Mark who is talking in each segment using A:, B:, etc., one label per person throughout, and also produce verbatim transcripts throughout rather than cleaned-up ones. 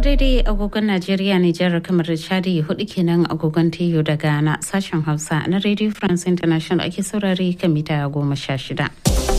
A: daidai agogon Najeriya, Nijar, kamar Chadi hudu kenan agogon Tiyo da Ghana. Sashen Hausa na Radio France International ake saurari kan mita goma sha shida.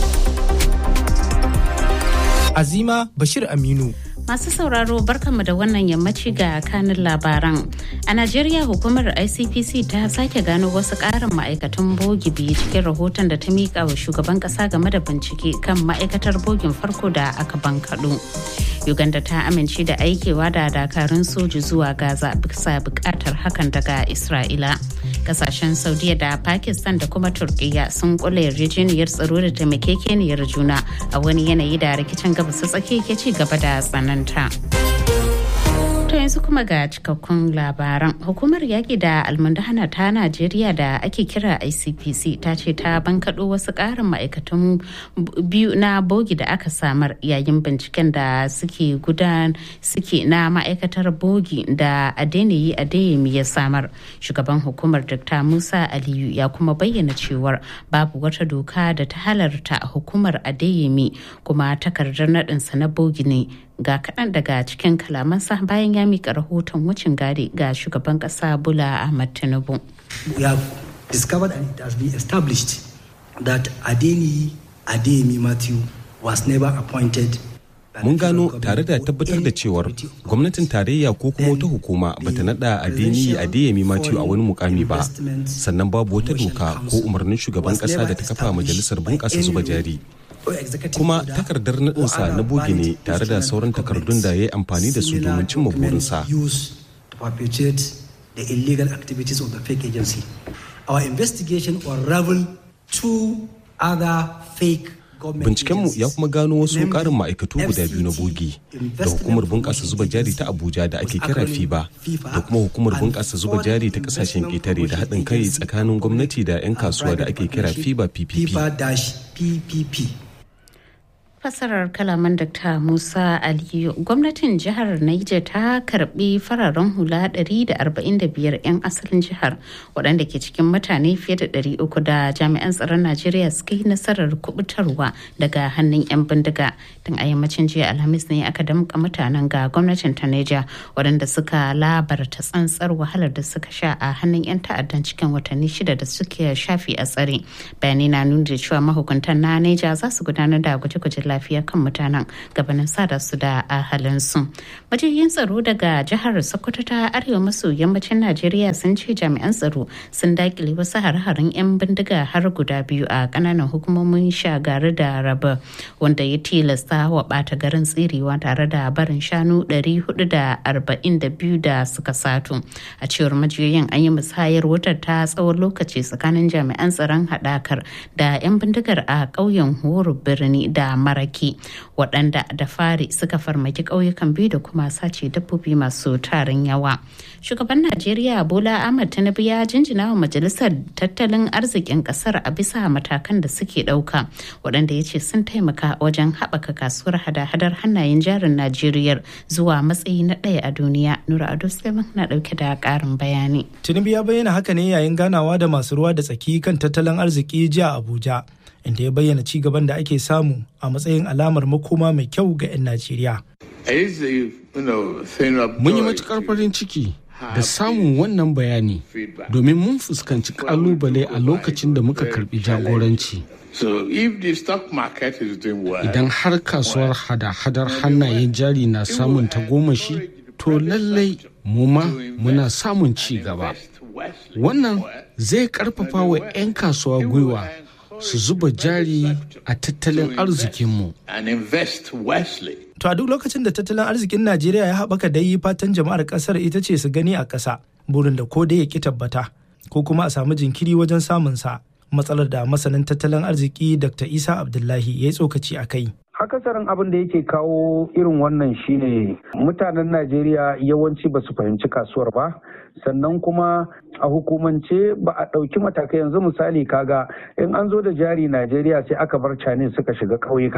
B: Azima Bashir Aminu.
A: Masu sauraro barkanmu da wannan yammaci ga kanin labaran. A Najeriya hukumar I C P C ta sake gano wasu ƙarin ma'aikatan bogi biyu cikin rahoton da ta miƙa wa shugaban ƙasa game da bincike kan ma'aikatar bogin farko da aka bankaɗo. Uganda ta amince da aikewa da dakarun soji zuwa Gaza bisa buƙatar hakan daga Isra'ila. Kasashen Saudiya da Pakistan da kuma Turkiyya sun kula yarjejeniyar tsaro da taimakekeniyar juna a wani yanayi da rikicin gabas ta tsakiya ke ci gaba da tsananta. To yanzu kuma ga cikakkun labaran. Hukumar yaƙi da almundahana ta Najeriya da ake kira I C P C ta ce ta bankaɗo wasu ƙarin ma'aikatan biyu na bogi da aka samar yayin binciken da suke gudan suke na ma'aikatar bogi da Adeniyi Adeyemi ya samar. Shugaban hukumar Doctor Musa Aliyu ya kuma bayyana cewar babu wata doka da ta halarta hukumar Adeyemi kuma takardar naɗinsa na bogi ne. Ga kaɗan daga cikin kalamansa bayan ya mika rahoton wucin gadi ga shugaban ƙasa Bola Ahmed Tinubu.
C: We have discovered and it has been established that Adeniyi Adeyemi Matthew was never appointed.
D: Mun gano tare da tabbatar da cewar gwamnatin tarayya ko kuma wata hukuma bata nada Adeniyi Adeyemi Matthew a wani mukami ba, sannan babu wata doka ko umarnin shugaban ƙasa da ta kafa majalisar bunƙasa zuba jari. Kuma takardar naɗinsa na bogi ne tare da sauran takardun da ya yi amfani da su domin cimma burinsa. Bincikenmu ya kuma gano wasu ƙarin ma'aikatu guda biyu na bogi da hukumar bunƙasa zuba jari ta Abuja da ake kira FIBA da kuma hukumar bunƙasa zuba jari ta ƙasashen ƙetare da haɗin kai tsakanin gwamnati da 'yan kasuwa da ake kira FIBA P P P.
A: Fasarar kalaman Dr. Musa Aliyu. Gwamnatin jihar Niger ta karbi fararen hula ɗari da arba'in da biyar 'yan asalin jihar waɗanda ke cikin mutane fiye da ɗari uku da jami'an tsaron Najeriya suka yi nasarar kubutarwa daga hannun 'yan bindiga. Tun a yammacin jiya Alhamis ne aka damƙa mutanen ga gwamnatin ta Niger waɗanda suka labarta tsantsar wahalar da suka sha a hannun 'yan ta'addan cikin watanni shida da suke shafi a tsare. Bayanai na nuna da cewa mahukuntan na Niger za su gudanar da gwaje-gwaje lafiya kan mutanen gabanin sada su da ahalinsu. Majiyoyin tsaro daga jihar Sokoto ta arewa maso yammacin Najeriya sun ce jami'an tsaro sun dakile wasu har-harin 'yan bindiga har guda biyu a kananan hukumomin Shagari da Raba wanda ya tilasta wa bata garin tsirewa tare da barin shanu ɗari hudu da arba'in da biyu da suka sato. A cewar majiyoyin an yi musayar wutar ta tsawon lokaci tsakanin jami'an tsaron haɗakar da 'yan bindigar a ƙauyen Horo Birni da Maraki waɗanda da fari suka farmaki ƙauyukan biyu da kuma sace dabbobi masu tarin yawa. Shugaban Najeriya Bola Ahmed Tinubu ya jinjina wa majalisar tattalin arzikin ƙasar a bisa matakan da suke ɗauka waɗanda ya ce sun taimaka wajen haɓaka kasuwar hada-hadar hannayen jarin Najeriya zuwa matsayi na ɗaya a duniya. Nura Ado Suleiman na ɗauke da ƙarin bayani.
B: Tinubu ya bayyana haka ne yayin ganawa da masu ruwa da tsaki kan tattalin arziki jiya Abuja, inda ya bayyana ci gaban da ake samu a matsayin alamar makoma mai kyau ga 'yan Najeriya.
E: Mun yi matukar farin ciki da samun wannan bayani domin mun fuskanci kalubale a lokacin da muka karbi jagoranci. Idan har kasuwar hada-hadar hannayen jari na samun tagomashi, to lallai mu ma muna samun ci gaba. Wannan zai karfafa wa 'yan kasuwa gwiwa su zuba jari a tattalin arzikinmu.
B: To a duk lokacin da tattalin arzikin Najeriya ya haɓaka dai fatan jama'ar ƙasar ita ce su gani a ƙasa, burin da ko dai ya ki tabbata ko kuma a samu jinkiri wajen samunsa. Matsalar da masanin tattalin arziki Doctor Isa Abdullahi ya yi tsokaci a kai.
F: Akasarin abin da yake kawo irin wannan shine mutanen Najeriya yawanci ba su fahimci kasuwar ba, sannan kuma a hukumance ba a ɗauki matakai. Yanzu misali kaga in an zo da jari Najeriya sai aka bar Chinese suka shiga ƙauyuka.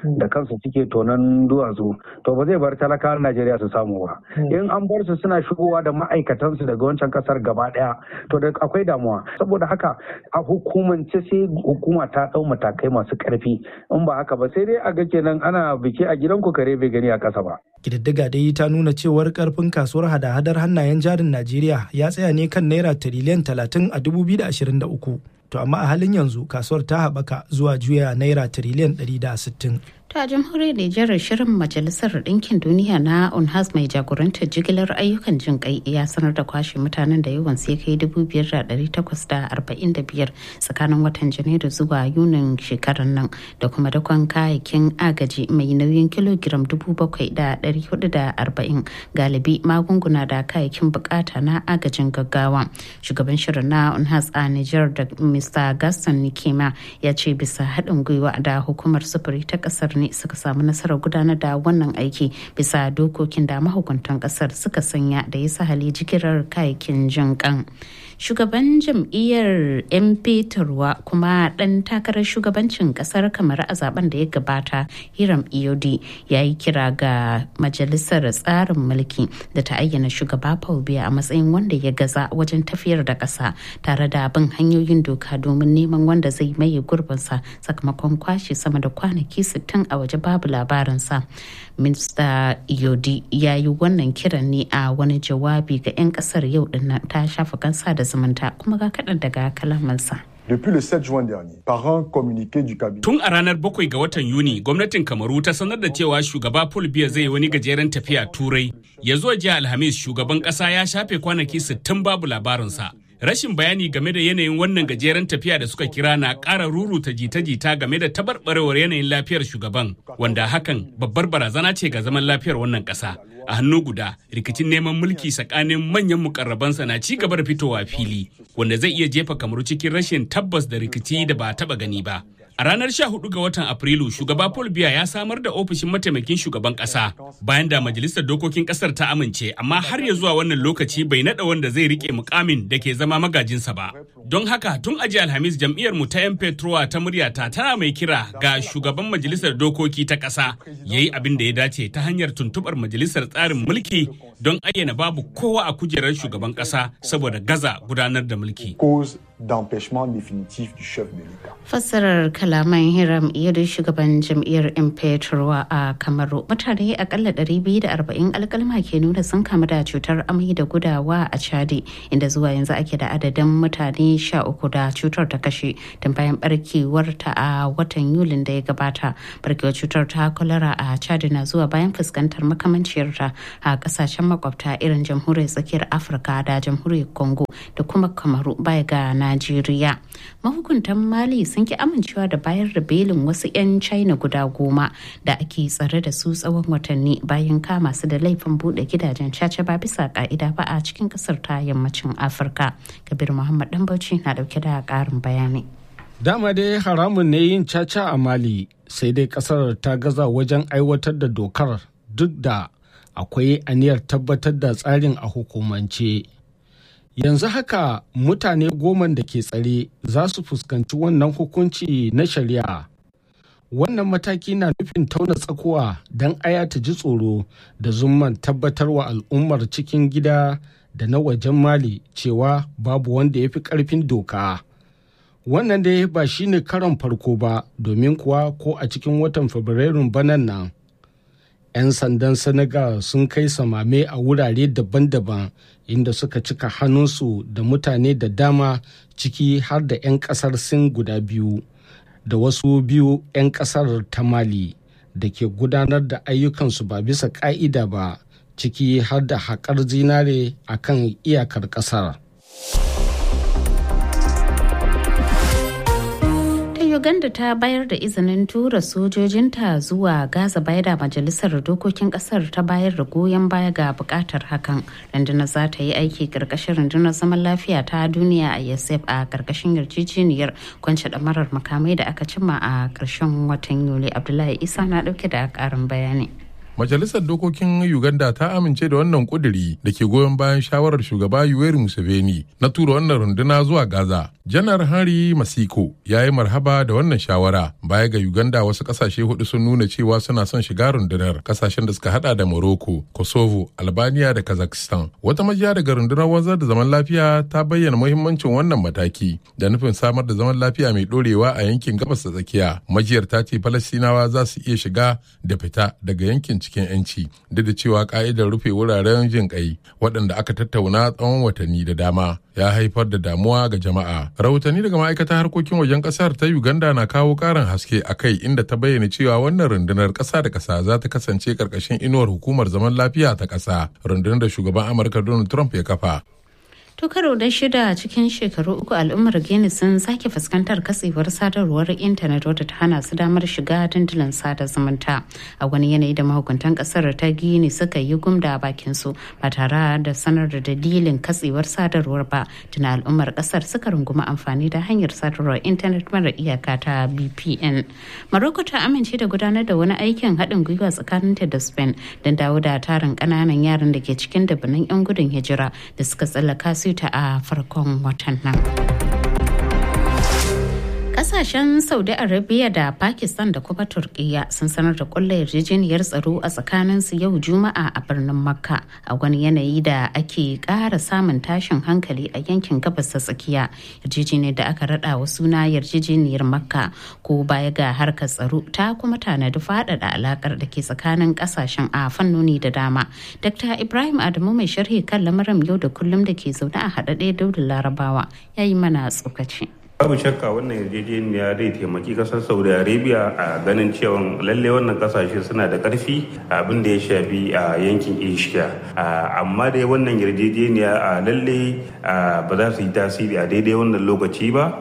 F: da kansu suke tonon duwatsu to ba zai bar talakawan Najeriya su samu ba. In an bar su suna shigowa da ma'aikatansu daga wancan kasar gaba daya to da akwai damuwa. Saboda haka a hukumance sai hukuma ta dau matakai masu karfi, in ba haka ba sai dai a ga kenan ana biki a gidan ku kare bai gani a kasa ba.
B: Kididdiga dai ta nuna cewar karfin kasuwar hada-hadar hannayen jarin Najeriya ya tsaya ne kan naira tiriliyan talatin a dubu biyu da ashirin da uku. To amma a halin yanzu kasuwar ta haɓaka zuwa juya naira tiriliyan ɗari da sittin.
A: Ta jamhuriyar Nijar shirin Majalisar Ɗinkin Duniya na UNHAS mai jagorantar jigilar ayyukan jin kai ya sanar da kwashe mutanen da yawan sai kai dubu biyar da ɗari takwas da arba'in da biyar tsakanin watan Janairu zuwa Yunin shekarar nan da kuma dakon kayayyakin agaji mai nauyin kilogiram dubu bakwai da ɗari hudu da arba'in galibi magunguna da kayayyakin bukata na agajin gaggawa. Shugaban shirin na UNHAS a Nijar da Mister Gaston Nikema ya ce bisa haɗin gwiwa da hukumar sufuri ta ƙasar ne suka samu nasarar gudanar da wannan aiki bisa dokokin da mahukuntan kasar suka sanya da ya sahali jigilar kayayyakin jin kan. Shugaban jam'iyyar M P Turwa kuma ɗan takarar shugabancin kasar kamar a zaben da ya gabata Hiram Iyodi ya yi kira ga majalisar tsarin mulki da ta ayyana shugaba Paul Biya a matsayin wanda ya gaza wajen tafiyar da ƙasa tare da bin hanyoyin doka domin neman wanda zai maye gurbinsa sakamakon kwashe sama da kwanaki sittin a waje babu labarinsa. Minista Iyodi ya yi wannan kiran ne a wani jawabi ga 'yan kasar yau din ta shafa kansa da zumunta kuma ga kaɗan daga kalamansa.
G: Depuis le sept juin dernier, par un communiqué du cabinet.
H: Tun a ranar bakwai ga watan Yuni, gwamnatin Kamaru ta sanar da cewa shugaba Paul Biya zai yi wani gajeren tafiya Turai. Ya zuwa jiya Alhamis, shugaban ƙasa ya shafe kwanaki sittin babu labarinsa. Rashin bayani game da yanayin wannan gajeren tafiya da suka kira na ƙara ruruta jita-jita game da tabarbarewar yanayin lafiyar shugaban, wanda hakan babbar barazana ce ga zaman lafiyar wannan ƙasa. A hannu guda, rikicin neman mulki tsakanin manyan mukarrabansa na ci gaba da fitowa fili, wanda zai iya jefa Kamaru cikin rashin tabbas da rikici da ba taɓa gani ba. A ranar sha hudu ga watan Afrilu, shugaba Paul Biya ya samar da ofishin mataimakin shugaban kasa bayan da majalisar dokokin kasar ta amince, amma har ya zuwa wannan lokaci bai nada wanda zai rike mukamin da ke zama magajinsa ba. Don haka tun ajiye Alhamis jam'iyyar mu ta yan Petrowa ta muryata tana mai kira ga shugaban majalisar dokoki ta kasa yayi abin da ya dace ta hanyar tuntubar majalisar tsarin mulki don ayyana babu kowa a kujerar shugaban kasa saboda gaza gudanar da mulki.
G: d'empêchement définitif du chef de l'État.
A: Fassarar kalaman Hiram Iyadu shugaban jam'iyyar Impetrwa a Kamaru. Mutane akalla ɗari biyu da arba'in alkalma ke nuna sun kamu da cutar amai da gudawa a Chadi, inda zuwa yanzu ake da adadin mutane sha uku da cutar ta kashe tun bayan barkewar ta a watan Yulin da ya gabata. Barkewar cutar ta kwalara a Chadi na zuwa bayan fuskantar makamanciyar ta a kasashen makwabta irin jamhuriyar tsakiyar Afirka da jamhuriyar Congo da kuma Kamaru baya ga Najeriya. Mahukuntan Mali sun ki amincewa da bayar da belin wasu 'yan China guda goma da ake tsare da su tsawon watanni bayan kama su da laifin bude gidajen caca ba bisa ka'ida ba a cikin kasar ta yammacin Afirka. Kabir Muhammad Dambauci na dauke da karin bayani.
E: Dama dai haramun ne yin caca a Mali, sai dai kasar ta gaza wajen aiwatar da dokar duk da akwai aniyar tabbatar da tsarin a hukumance. Yanzu haka mutane goma da ke tsare za su fuskanci wannan hukunci na shari'a. Wannan mataki na nufin tauna tsakuwa don aya ta ji tsoro da zumman tabbatar wa al'ummar cikin gida da na wajen Mali cewa babu wanda ya fi ƙarfin doka. Wannan dai ba shi ne karon farko ba, domin kuwa ko a cikin watan Fabrairun banan nan 'yan sandan Senegal sun kai samame a wurare daban-daban inda suka cika hannunsu da mutane da dama, ciki har da 'yan kasar Sin guda biyu da wasu biyu 'yan kasar ta Mali da ke gudanar da ayyukansu ba bisa ka'ida ba, ciki har da haƙar zinare a kan iyakar ƙasar.
A: Uganda ta bayar da izinin tura sojojinta zuwa Gaza baya da majalisar dokokin kasar ta bayar da goyon baya ga bukatar hakan. Rundunar za ta yi aiki karkashin rundunar zaman lafiya ta duniya a I S F a karkashin yarjejeniyar kwance damarar makamai da aka cimma a karshen watan Yuli. Abdullahi Isa na dauke da karin bayani.
I: Majalisar Dokokin Uganda ta amince da wannan kuduri da ke goyon bayan shawarar shugaba Yoweri Museveni na tura wannan runduna zuwa Gaza. Janar Henry Masiko ya yi marhaba da wannan shawara. Baya ga Uganda, wasu kasashe hudu sun nuna cewa suna son shiga rundunar, kasashen da suka hada da Morocco, Kosovo, Albania da Kazakhstan. Wata majiya daga rundunar wanzar da zaman lafiya ta bayyana muhimmancin wannan mataki da nufin samar da zaman lafiya mai dorewa a yankin gabas da tsakiya. Majiyar ta ce Falastinawa za su iya shiga da fita daga yankin cikin yanci, duk da cewa ka'idar rufe wuraren jin kai waɗanda aka tattauna tsawon watanni da dama ya haifar da damuwa ga jama'a. Rahotanni daga ma'aikatar harkokin wajen kasar ta Uganda na kawo ƙarin haske a kai, inda ta bayyana cewa wannan rundunar ƙasa da ƙasa za ta kasance ƙarƙashin inuwar hukumar zaman lafiya ta ƙasa, rundunar da shugaban Amurka Donald Trump ya kafa.
A: To karo da shida cikin shekaru uku al'ummar Gini sun sake fuskantar katsewar sadarwar intanet wadda ta hana su damar shiga dandalin sada zumunta a wani yanayi da mahukuntan kasar ta Gini suka yi gumda a bakin su ba tare da sanar da dalilin katsewar sadarwar ba. Tuna al'ummar kasar suka runguma amfani da hanyar sadarwar intanet mara iyaka ta B P N. Morocco ta amince da gudanar da wani aikin haɗin gwiwa tsakaninta da Spain don dawo da tarin ƙananan yaran da ke cikin dabinan 'yan gudun hijira da suka tsallaka su ta a farkon watan nan. Kasashen Saudi Arabia da Pakistan da kuma Turkiyya sun sanar da kulla yarjejeniyar tsaro a tsakaninsu yau Juma'a a birnin Makka a wani yanayi da ake ƙara samun tashin hankali a yankin gabas ta tsakiya. Yarjejeniyar da aka raɗa wa suna yarjejeniyar Makka ko baya ga harkar tsaro ta kuma tanadi faɗaɗa alaƙar da ke tsakanin ƙasashen a fannoni da dama. Dakta Ibrahim Adamu mai sharhi kan lamarin yau da kullum da ke zaune a haɗaɗɗiyar daular Larabawa ya yi mana tsokaci.
J: Babu shakka wannan yarjejeniya zai taimaki kasar Saudi Arabia a ganin cewa lalle wannan kasashe suna da karfi abin da ya shafi a yankin Asia, amma dai wannan yarjejeniya a lalle ba za su yi tasiri a daidai wannan lokaci ba,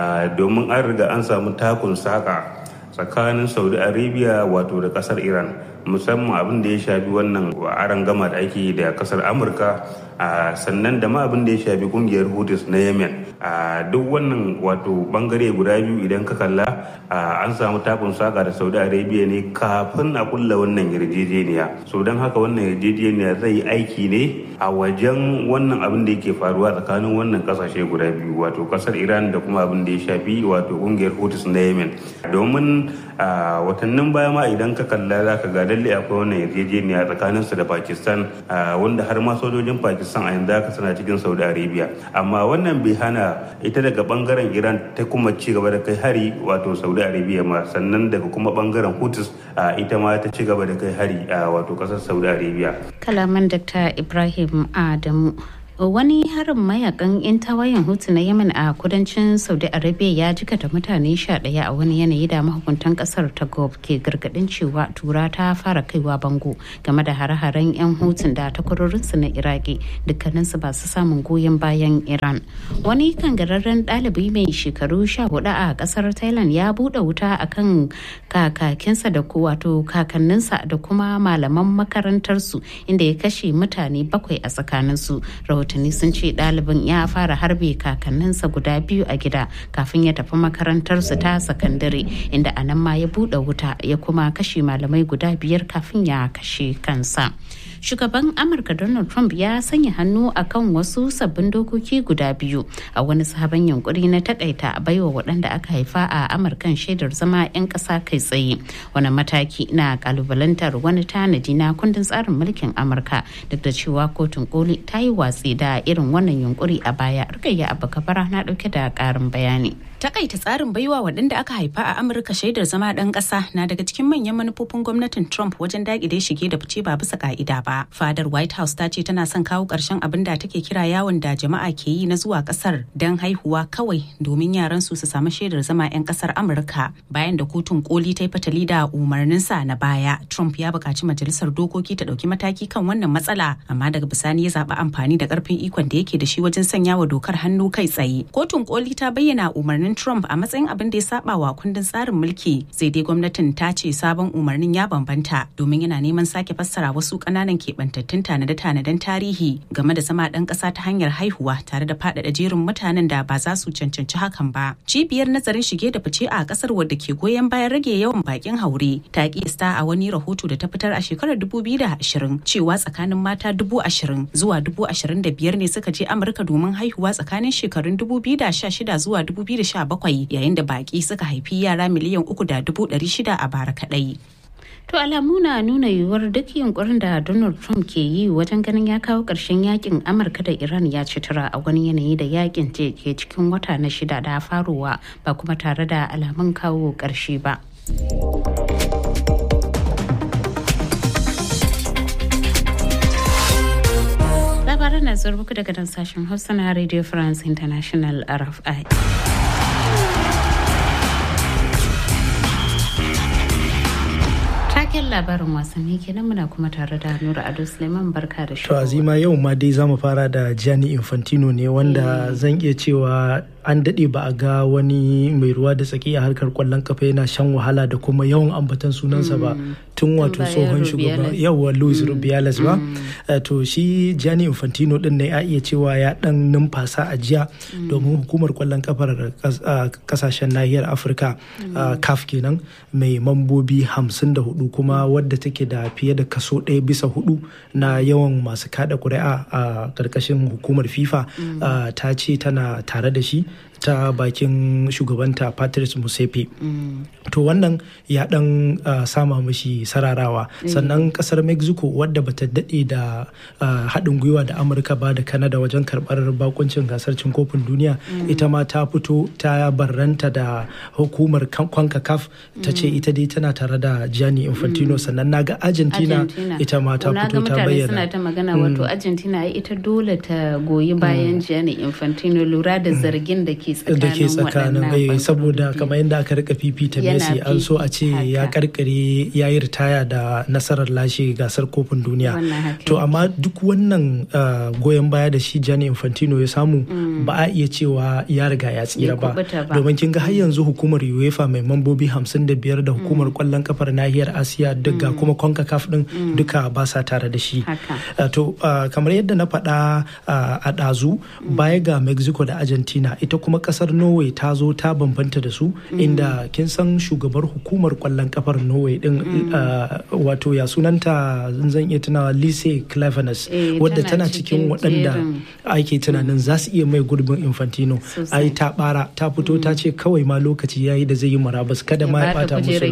J: domin an riga an samu takun saka tsakanin Saudi Arabia wato da kasar Iran, musamman abin da ya shafi wannan arangama da ake da kasar Amurka, sannan da ma abin da ya shafi kungiyar Houthis na Yemen. Duk wannan wato bangare guda biyu idan ka kalla an samu takun saka da Saudi Arabia ne kafin a kulla wannan yarjejeniya. So don haka wannan yarjejeniya zai yi aiki ne a wajen wannan abin da yake faruwa tsakanin wannan kasashe guda biyu, wato kasar Iran da kuma abin da ya shafi wato kungiyar Houthis na Yemen. Domin watannin baya ma idan ka kalla za ka ga lalle akwai wannan yarjejeniya tsakanin su da Pakistan, wanda har ma sojojin Pakistan a yanzu haka suna cikin Saudi Arabia, amma wannan bai hana ita daga bangaren Iran ta kuma ci gaba da kai hari wato Saudi Arabia ma, sannan daga kuma bangaren Houthis ita ma ta ci gaba da kai hari wato kasar Saudi Arabia.
A: Kalaman Dakta Ibrahim Adamu. Wani harin mayakan 'yan tawayen Houthi na Yemen a kudancin Saudi Arabia ya jikata mutane sha ɗaya a wani yanayi da mahukuntan kasar ta Gulf ke gargadin cewa tura ta fara kaiwa bango game da hare-haren 'yan Houthi da takwarorinsu na Iraki, dukkaninsu ba su samun goyon bayan Iran. Wani kangararren ɗalibi mai shekaru sha hudu a kasar Thailand ya buɗe wuta akan kakakinsa da wato kakanninsa da kuma malaman makarantarsu, inda ya kashe mutane bakwai a tsakaninsu. Rahotanni sun ce ɗalibin ya fara harbe kakanninsa guda biyu a gida kafin ya tafi makarantarsu ta sakandare, inda a nan ma ya buɗe wuta ya kuma kashe malamai guda biyar kafin ya kashe kansa. Shugaban Amurka Donald Trump ya sanya hannu akan wasu sabbin dokoki guda biyu a wani sabon yunkuri na takaita baiwa waɗanda aka haifa a Amurkan shaidar zama 'yan ƙasa kai tsaye. Wani mataki na kalubalantar wani tanadi na kundin tsarin mulkin Amurka, duk da cewa kotun koli ta yi watsi da irin wannan yunkuri a baya. Rukayya Abba Kabara na ɗauke da ƙarin bayani.
K: Takaita tsarin baiwa waɗanda aka haifa a Amurka shaidar zama ɗan ƙasa na daga cikin manyan manufofin gwamnatin Trump wajen daƙile shige da fice ba bisa ƙa'ida ba. Fadar White House ta ce tana son kawo ƙarshen abin da take kira yawon da jama'a ke yi na zuwa ƙasar don haihuwa kawai domin yaran su su samu shaidar zama 'yan ƙasar Amurka. Bayan da kotun koli ta yi fatali da umarninsa na baya, Trump ya buƙaci majalisar dokoki ta ɗauki mataki kan wannan matsala, amma daga bisani ya zaɓi amfani da ƙarfin ikon da yake da shi wajen sanya wa dokar hannu kai tsaye. Kotun koli ta bayyana umarnin umarnin Trump a matsayin abin da ya saba wa kundin tsarin mulki, sai dai gwamnatin ta ce sabon umarnin ya bambanta domin yana neman sake fassara wasu ƙananan keɓantattun tanade-tanaden tarihi game da zama ɗan ƙasa ta hanyar haihuwa tare da faɗaɗa jerin mutanen da ba za su cancanci hakan ba. Cibiyar nazarin shige da fice a ƙasar wadda ke goyon bayan rage yawan bakin haure ta kiyasta a wani rahoto da ta fitar a shekarar dubu biyu da ashirin cewa tsakanin mata dubu ashirin zuwa dubu ashirin da biyar ne suka je Amurka domin haihuwa tsakanin shekarun dubu biyu da sha shida zuwa dubu biyu da sha bakwai, yayin da baki suka haifi yara miliyan uku da dubu ɗari shida a bara kaɗai.
A: To alamu na nuna yiwuwar duk yunkurin da Donald Trump ke yi wajen ganin ya kawo ƙarshen yakin Amurka da Iran ya ci tura a wani yanayi da yakin ke cikin wata na shida da faruwa ba kuma tare da alamun kawo ƙarshe ba. Labaran na zuwa muku daga nan sashen Hausa na Radio France International R F I. Taken labarin wasanni kenan muna kuma tare da Nura Ado Suleiman, barka da shi.
B: To Azima, yau ma dai zamu fara da Gianni Infantino ne wanda zan iya cewa an daɗe ba a ga wani mai ruwa da tsaki a harkar kwallon kafa yana shan wahala da kuma yawan ambatan sunansa ba tun wato tsohon shugaba yawa Luis Rubiales ba. To shi Gianni Infantino din ne a iya cewa ya dan numfasa a jiya domin hukumar kwallon kafar kasashen nahiyar Afirka C A F kenan mai mambobi hamsin da hudu kuma wadda take da fiye da kaso ɗaya bisa hudu na yawan masu kada kuri'a a karkashin hukumar FIFA ta ce tana tare da shi ta bakin shugabanta Patrice Motsepe. Mm. To wannan ya dan uh, sama mashi sararawa. Mm. Sannan kasar Mexico wadda bata daɗe da uh, haɗin gwiwa da Amurka ba da Canada wajen karɓar bakuncin gasar cin kofin duniya. Mm. Ita ma ta fito ta barranta da hukumar CONCACAF ta ce ita dai tana tare da Gianni Infantino. Mm. Sannan naga Argentina, Argentina ita ma ta fito ta bayyana.
A: Suna ta magana mm. wato Argentina ita dole ta goyi bayan mm. Gianni Infantino lura da zargin da ke
B: da ke tsakanin bai saboda kamar yadda aka rika fifita Messi an so a ce ya karkare ya yi ritaya da nasarar lashe gasar kofin duniya. To amma duk wannan goyon baya da shi Gianni Infantino ya samu ba a iya cewa ya riga ya tsira ba domin kin ga har yanzu hukumar UEFA mai mambobi hamsin da biyar da hukumar kwallon kafar nahiyar Asiya daga kuma CONCACAF din duka ba sa tare da shi. To kamar yadda na faɗa a ɗazu baya ga Mexico da Argentina ita kuma kasar Norway ta zo ta bambanta da su inda kin san shugabar hukumar kwallon kafar Norway din wato ya sunanta zan iya tunawa Lise Klaveness wadda tana cikin waɗanda ake tunanin za su iya mai gurbin Infantino. Ai ta bara ta fito ta ce kawai ma lokaci yayi da zai yi marabas kada ma ya bata musu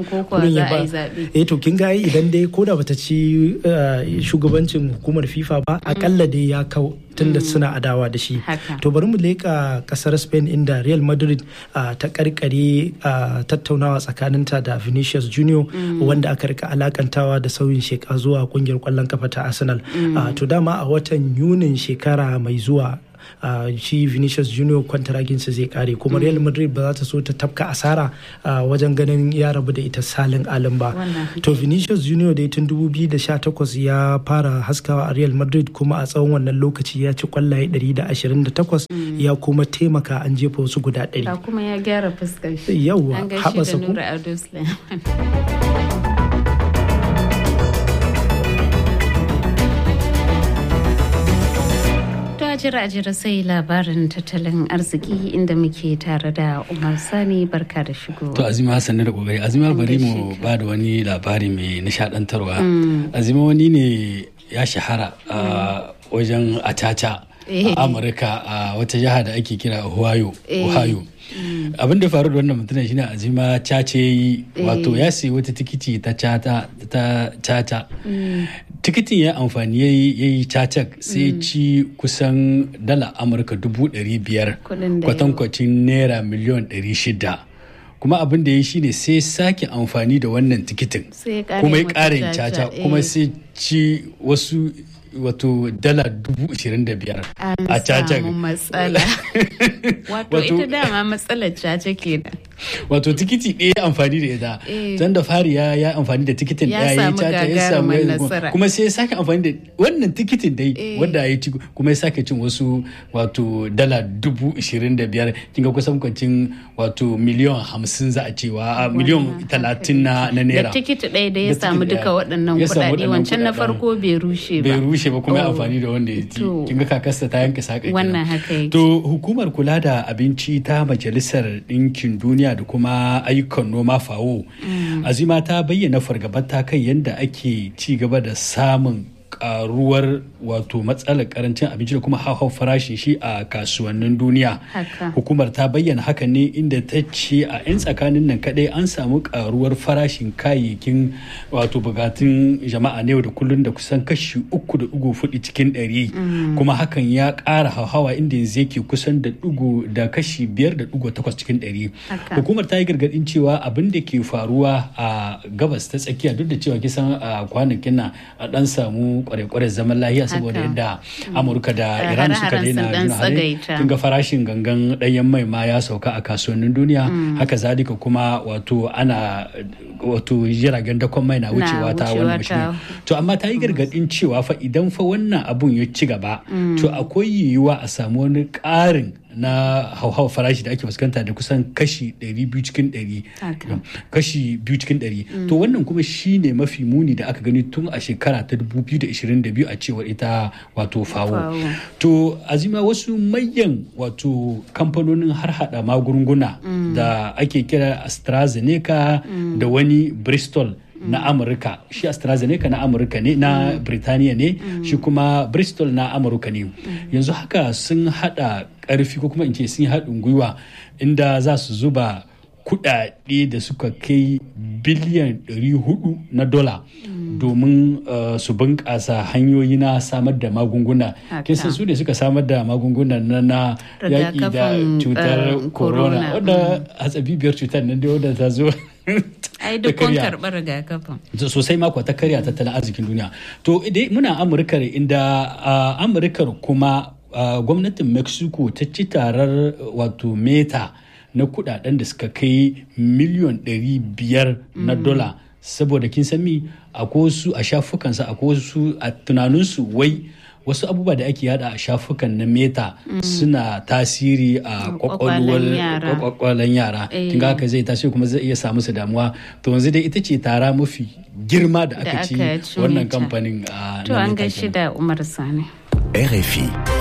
B: lokaci. Eh to kin ga idan dai koda bata ci shugabancin hukumar FIFA ba akalla dai ya kau tunda suna adawa da shi. To bari mu leka kasar Spain inda Real Madrid uh, ta karkare uh, tattaunawa tsakaninta da Vinicius Junior mm. wanda aka rika alakantawa da sauyin sheka zuwa kungiyar kwallon kafa ta Arsenal. Mm. Uh, to dama a watan Yunin shekara mai zuwa Uh, shi Vinicius Junior kwantaraginsa zai kare kuma mm. Real Madrid ba za ta so ta tafka asara uh, wajen ganin ya rabu da ita salin alin ba. To Vinicius Junior da tun dubu biyu da sha takwas ya fara haskawa a Real Madrid kuma a tsawon wannan lokaci ya ci kwallaye ɗari da ashirin da takwas mm. ya kuma taimaka an jefa wasu guda ɗari.
A: Kuma ya gyara fuskar shi.
B: Yawwa haɓasa ku.
A: jira-jira sai labarin tattalin arziki inda muke tare da Umar Sani, barka da shigo.
L: To Azima Hassan da kokari. Azima bari mu ba da wani labari mai nishadantarwa. Mm. Azima wani ne ya shahara a wajen acaca a Amurka a wata jiha da ake kira Ohio. Ohio. Mm. Abin da faru da wannan mutum shine Azima cace yi wato ya sayi wata tikiti ta cata ta caca. Mm. Tikitin ya amfani ya yi cacak sai mm. ci kusan dala Amurka dubu ɗari biyar kwatankwacin naira miliyon ɗari shida. Kuma abin da ya yi shine sai sake amfani da wannan tikitin kuma ya ƙarin caca kuma sai ci wasu wato dala dubu ashirin da biyar a caca.
A: Matsala. Wato ita dama matsalar caca kenan.
L: wato tikiti ɗaya amfani da ita can da fari ya ya amfani da tikitin ɗaya ya cata ya samu kuma sai ya sake amfani da wannan tikitin dai wanda ya ci kuma ya sake cin wasu wato dala dubu ishirin da biyar kinga kusan kwancin wato miliyan hamsin za a cewa miliyan talatin na naira
A: da tikiti ɗaya da ya samu duka waɗannan kuɗaɗe wancan na farko bai rushe ba
L: bai rushe ba kuma ya amfani da wanda ya ci kinga kakarsa ta yanke saka
A: wannan haka yake
L: to hukumar kula da abinci ta majalisar ɗinkin duniya da kuma ayyukan noma fawo azima ta bayyana fargabar ta kai yadda ake ci gaba da samun karuwar wato matsalar karancin abinci da kuma hauhau farashin shi a kasuwannin duniya. Hukumar ta bayyana haka ne inda ta ce a 'yan tsakanin nan kadai an samu karuwar farashin kayayyakin wato bukatun jama'a ne da kullun da kusan kashi uku da dugu fudu cikin ɗari kuma hakan ya ƙara hauhawa inda yanzu yake kusan da dugu da kashi biyar da dugu takwas cikin ɗari. Hukumar ta yi gargaɗin cewa abin da ke faruwa a gabas ta tsakiya duk da cewa kisan a kwanakin nan a ɗan samu kware-kware zaman lahiya saboda yadda amurka da iran suka daina juna hali kin ga farashin gangan ɗanyen mai ma ya sauka a kasuwannin duniya haka zalika kuma wato ana wato jiragen dakon mai na wucewa ta wannan mashin to amma ta yi gargadin cewa fa idan fa wannan abun ya ci gaba to akwai yiwuwa a samu wani ƙarin na hauhawar farashi da ake fuskanta da kusan kashi ɗari biyu cikin ɗari kashi biyu cikin ɗari to wannan kuma shine mafi muni da aka gani tun a shekara ta dubu biyu da ishirin da biyu a cewar ita wato fawo to azima wasu manyan wato kamfanonin har hada magunguna da ake kira AstraZeneca da wani Bristol na Amurka shi AstraZeneca na Amurka ne na Birtaniya ne shi kuma Bristol na Amurka ne yanzu haka sun hada karfi ko kuma in ce sun haɗin gwiwa inda za su zuba kuɗaɗe da suka kai biliyan ɗari hudu na dola domin su bunƙasa hanyoyi na samar da magunguna kinsan su ne suka samar da magunguna na na yaƙi da cutar corona wadda hatsabibiyar cutar nan da wadda ta zo
A: ai duk kun karɓar rigakafin
L: sosai mako ta karya tattalin arzikin duniya to idai muna amurka inda amurkar kuma gwamnatin mexico ta ci tarar wato meta na kudaden da suka kai miliyon ɗari biyar na dola saboda kin sami akwai wasu a shafukansa akwai wasu a tunaninsu wai wasu abubuwa da ake yada a shafukan na meta suna tasiri a kwakwalwan yara kin ga haka zai tasiri kuma zai iya samu su damuwa to yanzu dai ita ce tara mafi girma da aka ci wannan kamfanin a
A: to an gaishe da Umar Sani
M: R F I.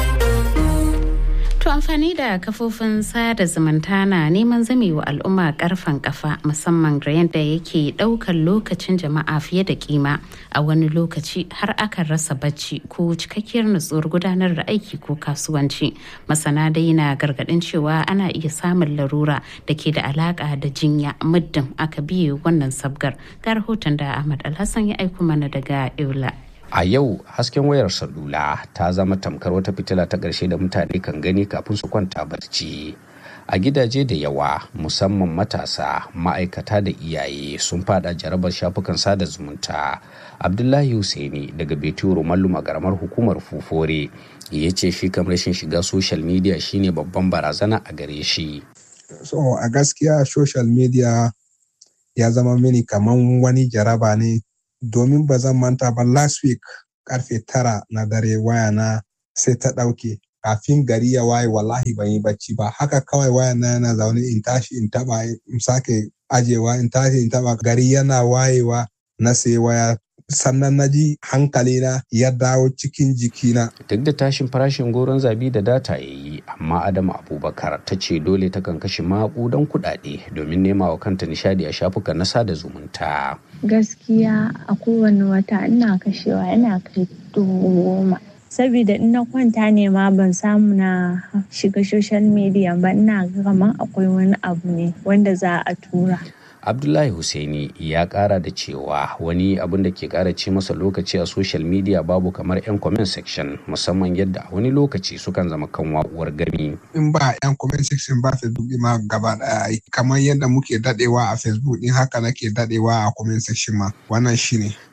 A: To amfani da kafofin sada zumunta na neman zamewa al'umma karfan kafa musamman da yadda yake daukar lokacin jama'a fiye da kima a wani lokaci har akan rasa bacci ko cikakkiyar nutsuwar gudanar da aiki ko kasuwanci. Masana dai na gargadin cewa ana iya samun larura da ke da alaka da jinya muddin aka biye wannan sabgar. Ga rahoton da Ahmad Alhassan ya aiko mana daga Eula.
M: A yau hasken wayar salula ta zama tamkar wata fitila ta ƙarshe da mutane kan gani kafin su kwanta barci. A gidaje da yawa musamman matasa, ma'aikata da iyaye sun fada jarabar shafukan sada zumunta. Abdullahi Husaini daga Beturo Malluma garamar hukumar Fufore ya ce shi kam rashin shiga social media shine babban barazana a gare shi.
N: So a gaskiya social media ya zama mini kaman wani jaraba ne. Domin ba zan manta ba last week karfe tara na dare waya na sai ta ɗauke kafin gari ya waye wallahi ban yi bacci ba haka kawai waya na yana zaune in tashi in taba in sake ajewa in tashi in taba gari yana wayewa na sai waya sannan na ji hankali na ya dawo cikin jikina.
M: Duk da tashin farashin goron zabi da data ya yi, amma Adamu Abubakar ta ce dole ta kan kashe maƙudan kuɗaɗe domin nema wa kanta nishadi a shafukan na sada zumunta.
O: Gaskiya a kowane wata ina kashewa ina kai dubu goma. Saboda in na kwanta ne ma ban samu na shiga social media ba ina kamar akwai wani abu ne wanda za a tura.
M: Abdullahi Husaini ya kara da cewa wani abin da ke kara ci masa lokaci a social media babu kamar 'yan comment section musamman yadda wani lokaci sukan zama kan wa'uwar gami.
N: In ba 'yan comment section ba Facebook ma gaba daya kamar yadda muke dadewa a Facebook din haka nake dadewa a comment section ma wannan shine.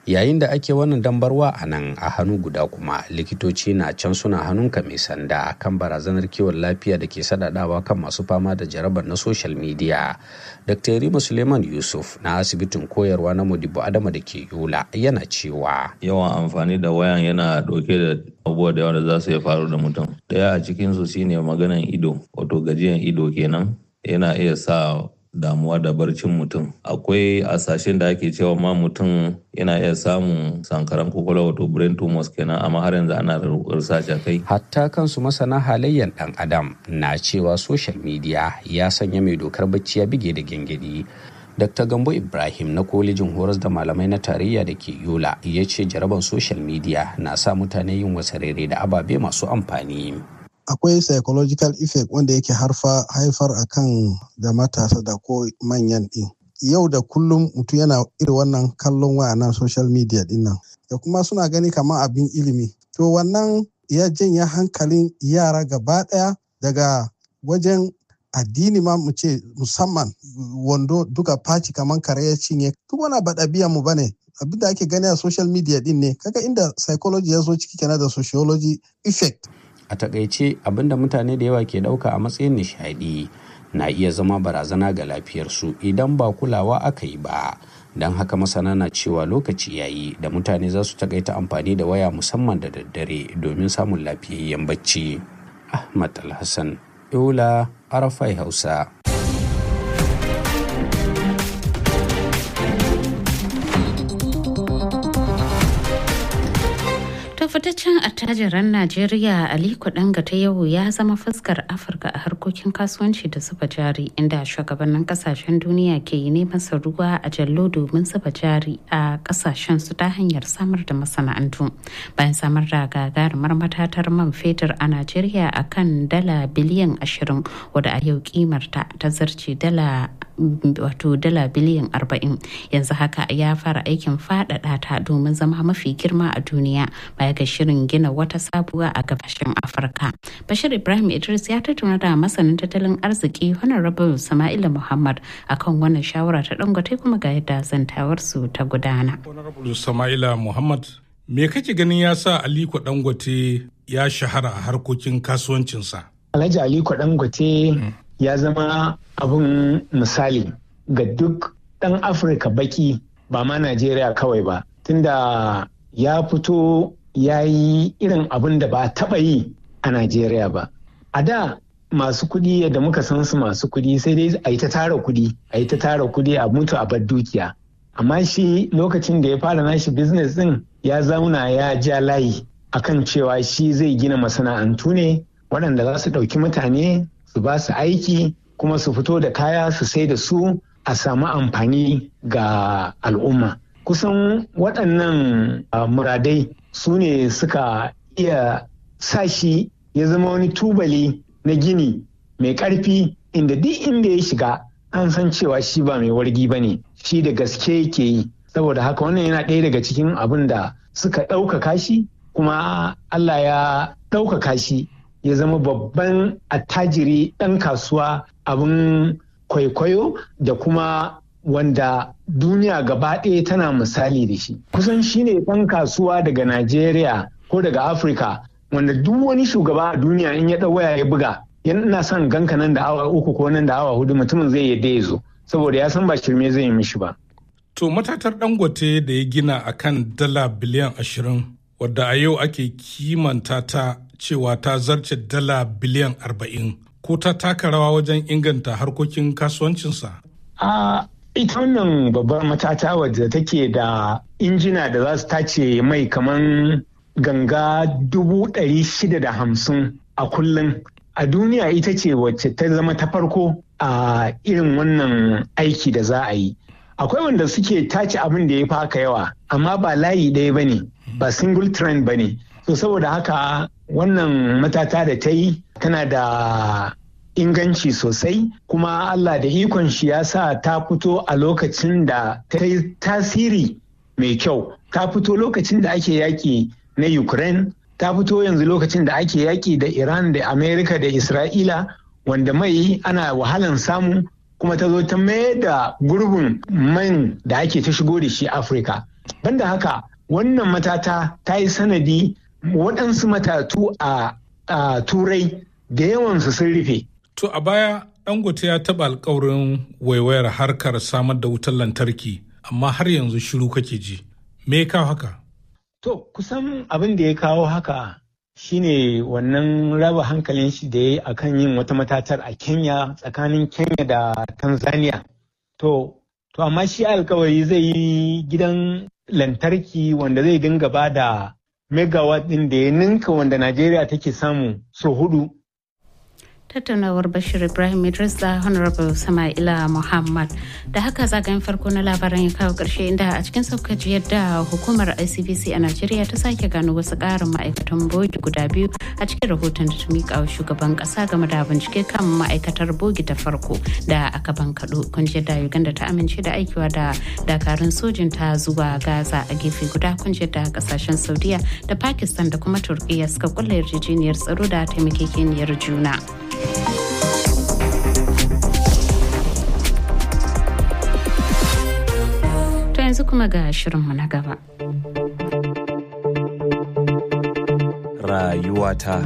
M: yayin da ake wannan dambarwa a nan a hannu guda kuma likitoci na can suna hannunka mai sanda kan barazanar kiwon lafiya da ke sadadawa kan masu fama da jarabar na social media. Dr. Rima Suleiman Yusuf na asibitin koyarwa na Modibo Adama da ke Yola yana cewa
P: yawan amfani da wayan yana dauke da abubuwa da yawa da za su iya faru da mutum. Daya a cikinsu shine maganan ido, wato gajiyan ido kenan yana iya sa damuwa da barcin mutum. Akwai hasashen da ake cewa ma mutum yana iya samun sankaran kwakwalwa wato brain tumors kenan, amma har yanzu ana research a kai.
M: Hatta kansu masana halayyar dan adam na cewa social media ya sanya mai dokar bacci ya bige da gengedi. Dakta Gambo Ibrahim na kolejin horas da malamai na tarayya da ke Yola ya ce jaraban social media na sa mutane yin wasarere da ababe masu amfani.
Q: Akwai psychological effect wanda yake haifar a kan da matasa da ko manyan ɗin. Yau da kullum mutum yana irin wannan kallon waya nan social media ɗin nan. Da kuma suna gani kamar abin ilimi. To wannan ya janya hankalin yara gaba ɗaya daga wajen addini ma mu ce musamman wando duka faci kamar kare ya cinye. Duk wani ba ɗabi'a mu bane. Abin da ake gani a social media ɗin ne. Kaga inda psychology ya zo ciki kenan da sociology effect.
M: A takaice abinda mutane da yawa ke dauka a matsayin nishadi na iya zama barazana ga lafiyarsu idan ba kulawa aka yi ba. Don haka masana na cewa lokaci yayi da mutane za su takaita amfani da waya musamman da daddare domin samun lafiyayyen bacci. Ahmad Alhassan, Yola, Arafai Hausa.
A: fitaccen attajiran Najeriya Aliko Dangote yau ya zama fuskar Afirka a harkokin kasuwanci da zuba jari, inda shugabannin kasashen duniya ke yi neman sa ruwa a jallo domin zuba jari a kasashen su ta hanyar samar da masana'antu. Bayan samar da gagarumar matatar man fetur a Najeriya a kan dala biliyan ashirin, wadda a yau kimarta ta zarce dala wato dala biliyan arba'in, yanzu haka ya fara aikin faɗaɗa ta domin zama mafi girma a duniya baya ga shirin gina wata sabuwa a gabashin Afirka. Bashir Ibrahim Idris ya tattauna da masanin tattalin arziki Honorable Sama'ila Muhammad akan wannan shawara ta Dangote, kuma ga yadda zantawar su ta gudana.
R: Honorable Sama'ila Muhammad, me kake ganin ya sa Aliko Dangote ya shahara a harkokin kasuwancinsa?
S: Alhaji Aliko Dangote mm. ya zama abin misali ga duk ɗan Afirka baki, ba ma Najeriya kawai ba, tunda ya fito ya yi irin abin da ba a taɓa yi a Najeriya ba. A da masu kuɗi yadda muka san su masu kuɗi sai dai a yi ta tara kuɗi, a yi ta tara kuɗi a mutu a bar dukiya. Amma shi lokacin da ya fara nashi business ɗin ya zauna ya ja layi akan cewa shi zai gina masana'antu ne waɗanda za su ɗauki mutane su ba su aiki kuma su fito da kaya su sai da su a samu amfani ga al'umma. Kusan waɗannan uh, muradai su ne suka iya sa shi ya zama wani tubali na gini mai ƙarfi, inda duk inda ya shiga an san cewa shi ba mai wargi ba ne, shi da gaske yake yi. Saboda haka wannan yana ɗaya daga cikin abin da suka ɗaukaka shi, kuma Allah ya ɗaukaka shi ya zama babban attajiri ɗan kasuwa, abin kwaikwayo da kuma wanda duniya gaba ɗaya tana misali da shi. Kusan shi ne ɗan kasuwa daga Najeriya ko daga Afirka wanda duk wani shugaba a duniya in ya ɗau waya ya buga, yana son ganka nan da awa uku ko nan da awa hudu, mutumin zai yadda ya zo saboda ya san ba shirme zai yi mishi ba.
R: To matatar Dangote da ya gina akan dala biliyan ashirin, wadda a yau ake kimanta ta cewa ta zarce dala biliyan arba'in, ko ta taka rawa wajen inganta harkokin kasuwancinsa?
S: A ita wannan babbar matata wadda take da injina da za su tace mai kaman ganga dubu ɗari shida da hamsin a kullum a duniya, ita ce wacce ta zama ta farko a irin wannan aiki da za a yi. Akwai wanda suke tace abin da ya fi haka yawa, amma ba layi ɗaya ba ne, ba single trend ba ne. So saboda haka wannan matata da ta yi tana da inganci sosai, kuma Allah da ikon shi ya sa ta fito a lokacin da ta yi tasiri mai kyau. Ta fito lokacin da ake yaƙi na Ukraine, ta fito yanzu lokacin da ake yaƙi da Iran da Amerika da Isra'ila, wanda mai ana wahalan samu, kuma ta zo ta mayar da gurbin man da ake ta shigo da shi Afirka. Banda haka wannan matata ta yi sanadi waɗansu matatu a turai da yawansu sun rufe.
R: To a baya Dangote ya taɓa alkawarin waiwayar harkar samar da wutar lantarki amma har yanzu shiru kake ji. Me ya kawo haka?
S: To kusan abin da ya kawo haka shine wannan raba hankalin shi da ya yi akan yin wata matatar a Kenya tsakanin Kenya da Tanzania. To, to amma shi alkawari zai yi gidan lantarki wanda zai dinga ba da megawatt ɗin da ya ninka wanda Najeriya take samu so hudu.
A: Tattaunawar Bashir Ibrahim Idris da Honorable Sama'ila Muhammad. Da haka zagayen farko na labaran ya kawo ƙarshe inda a cikin saukaci yadda hukumar I C B C a Najeriya ta sake gano wasu ƙarin ma'aikatan bogi guda biyu a cikin rahoton da ta miƙa wa shugaban ƙasa game da bincike kan ma'aikatar bogi ta farko da aka bankaɗo. Kungiyar da Uganda ta amince da aikiwa da dakarun sojin ta zuwa Gaza a gefe guda kungiyar da ƙasashen Saudiya da Pakistan da kuma Turkiyya suka kulla yarjejeniyar tsaro da taimakekeniyar juna. To yanzu kuma ga shirinmu na gaba.
T: Rayuwata.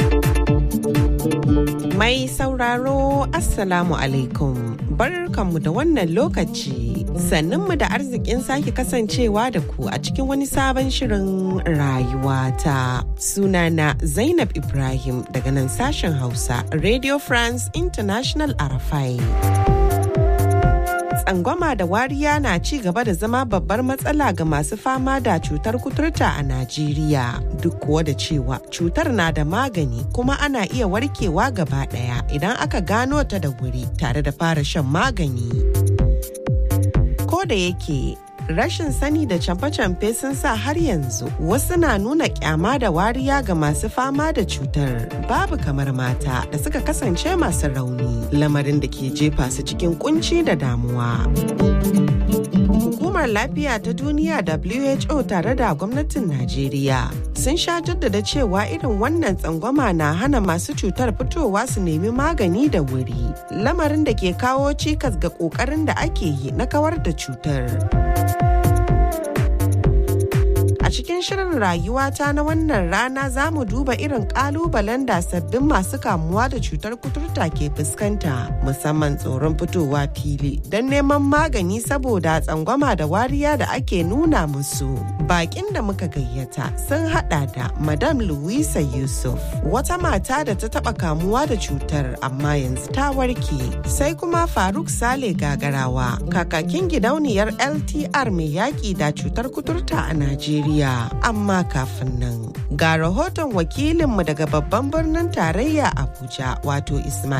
T: Mai sauraro Assalamu alaikum. Barkanmu da wannan lokaci. Sannunmu da arzikin sake kasancewa da ku a cikin wani sabon shirin rayuwata. Sunana Zainab Ibrahim daga nan sashen Hausa, Radio France International Arafai. Tsangwama da wariya na ci gaba da zama babbar matsala ga masu fama da cutar kuturta a Najeriya. Duk kuwa da cewa cutar na da magani kuma ana iya warkewa gaba ɗaya idan aka gano ta da wuri tare da fara shan magani. Ko da yake rashin sani da camfe-camfe sun sa har yanzu wasu na nuna kyama da wariya ga masu fama da cutar, babu kamar mata da suka kasance masu rauni, lamarin da ke jefa su cikin kunci da damuwa. Hukumar Lafiya ta Duniya W H O tare da gwamnatin Najeriya sun sha jaddada cewa irin wannan tsangwama na hana masu cutar fitowa su nemi magani da wuri, lamarin da ke kawo cikas ga ƙoƙarin da ake yi na kawar da cutar. A cikin shirin rayuwata na wannan rana za mu duba irin kalubalen da sabbin masu kamuwa da cutar kuturta ke fuskanta, musamman tsoron fitowa fili don neman magani saboda tsangwama da wariya da ake nuna musu. Bakin da muka gayyata sun hada da Madam Louisa Yusuf, wata mata da ta taba kamuwa da cutar amma yanzu ta warke, sai kuma Faruk Sale Gagarawa, kakakin gidauniyar L T R mai yaki da cutar kuturta a Najeriya. Amma kafin nan ga rahoton wakilinmu daga babban birnin tarayya Abuja wato Ismail